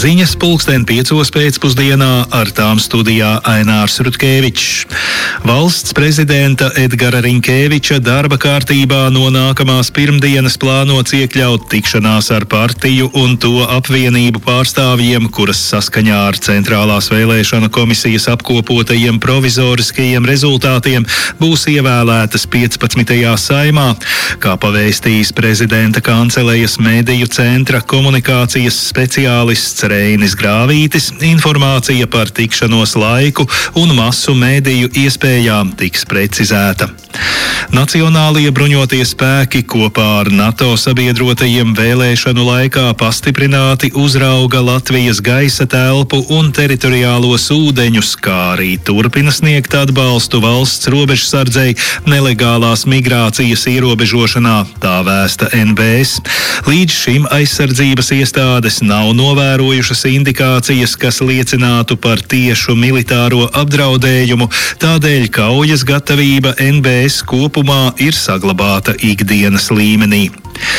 Ziņas 5:00 pēcpusdienā, ar tām studijā Ainārs Rutkevičs. Valsts prezidenta Edgara Rinkēviča darba kārtībā no nākamās pirmdienas plānots iekļaut tikšanās ar partiju un to apvienību pārstāvjiem, kuras saskaņā ar Centrālās vēlēšanu komisijas apkopotajiem provizoriskajiem rezultātiem būs ievēlētas 15. saimā. Kā pavēstījis prezidenta kancelejas mediju centra komunikācijas speciālists Reinis Grāvītis, informācija par tikšanos laiku un masu mediju iespējām tiks precizēta. Nacionālie bruņotie spēki kopā ar NATO sabiedrotajiem vēlēšanu laikā pastiprināti uzrauga Latvijas gaisa telpu un teritoriālos ūdeņus, kā arī turpina sniegt atbalstu valsts robežsardzei nelegālās migrācijas ierobežošanā, tā vēsta NBS. Līdz šim aizsardzības iestādes nav novērojušas indikācijas, kas liecinātu par tiešu militāro apdraudējumu, tādēļ kaujas gatavība NBS kopumā ir saglabāta ikdienas līmenī.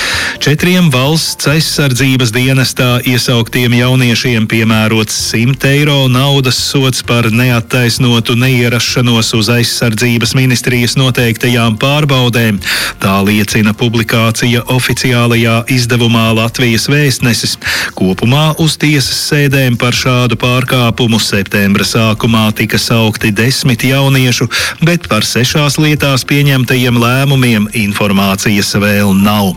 4 valsts aizsardzības dienestā iesauktiem jauniešiem piemērots 100 eiro naudas sods par neattaisnotu neierašanos uz aizsardzības ministrijas noteiktajām pārbaudēm. Tā liecina publikācija oficiālajā izdevumā Latvijas Vēstnesis. Kopumā uz tiesas sēdēm par šādu pārkāpumu septembra sākumā tika saukti 10 jauniešu, bet par 6 lietās pieņemtajiem lēmumiem informācijas vēl nav.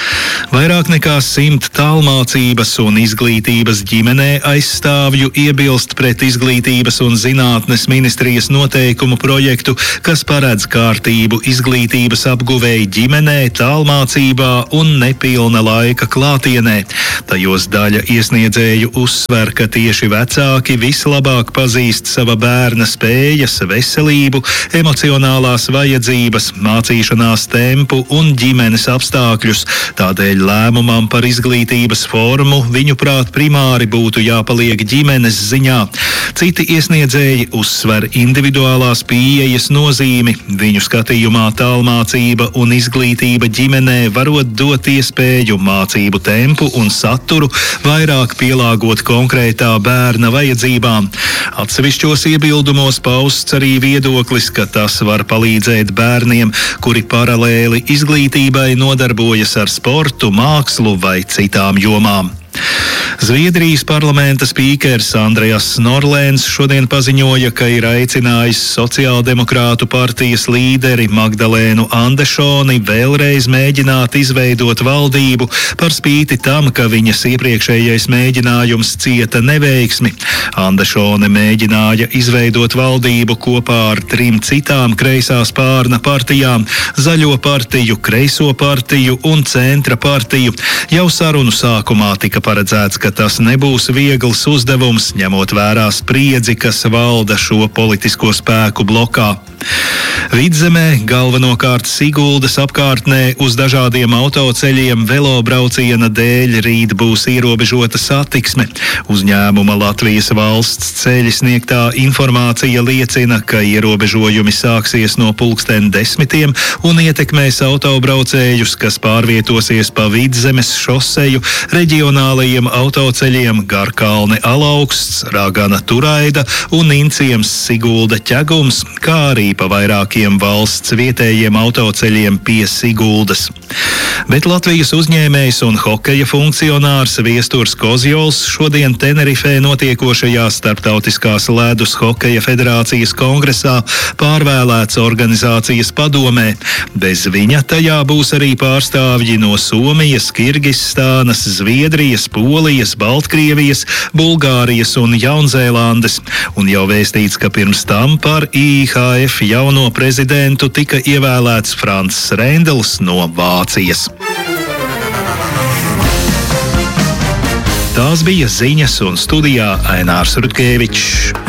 Vairāk nekā 100 tālmācības un izglītības ģimenē aizstāvju iebilst pret Izglītības un zinātnes ministrijas noteikumu projektu, kas paredz kārtību izglītības apguvēji ģimenē, tālmācībā un nepilna laika klātienē. Tajos daļa iesniedzēju uzsver, ka tieši vecāki vislabāk pazīst sava bērna spējas, veselību, emocionālās vajadzības, mācīšanās tempu un ģimenes apstākļus. Tādēļ lēmumam par izglītības formu viņuprāt primāri būtu jāpaliek ģimenes ziņā. Citi iesniedzēji uzsver individuālās pieejas nozīmi. Viņu skatījumā tālmācība un izglītība ģimenē varot dot iespēju mācību tempu un saturu vairāk pielāgot konkrētā bērna vajadzībām. Atsevišķos iebildumos pausts arī viedoklis, ka tas var palīdzēt bērniem, kuri paralēli izglītībai nodarbojas ar sportu, mākslu vai citām jomām. Zviedrijas parlamenta spīkers Andrejas Snorlēns šodien paziņoja, ka ir aicinājis sociāldemokrātu partijas līderi Magdalēnu Andešoni vēlreiz mēģināt izveidot valdību par spīti tam, ka viņas iepriekšējais mēģinājums cieta neveiksmi. Andešone mēģināja izveidot valdību kopā ar 3 citām kreisā spārna partijām – Zaļo partiju, Kreiso partiju un Centra partiju. Jau sarunu sākumā tika paredzēts, ka tas nebūs viegls uzdevums, ņemot vērā spriedzi, kas valda šo politisko spēku blokā. Vidzemē, galvenokārt Siguldas apkārtnē, uz dažādiem autoceļiem velobrauciena dēļ rīt būs ierobežota satiksme. Uzņēmuma Latvijas valsts ceļi sniegtā informācija liecina, ka ierobežojumi sāksies no 10:00 un ietekmēs autobraucējus, kas pārvietosies pa Vidzemes šoseju, reģionālajiem autoceļiem Garkalne Alauksts, Ragana Turaida un Inciems Sigulda Ķegums, kā arī pa vairākiem valsts vietējiem autoceļiem pie Siguldas. Bet Latvijas uzņēmējs un hokeja funkcionārs Viesturs Kozjols šodien Tenerifē notiekošajā Starptautiskās ledus hokeja federācijas kongresā pārvēlēts organizācijas padomē. Bez viņa tajā būs arī pārstāvji no Somijas, Kirgistānas, Zviedrijas, Polijas, Baltkrievijas, Bulgārijas un Jaunzēlandes. Un jau vēstīts, ka pirms tam par IIHF jauno prezidentu tika ievēlēts Francs Reindels no Vācijas. Tās bija ziņas un studijā Ainārs Rutkevičs.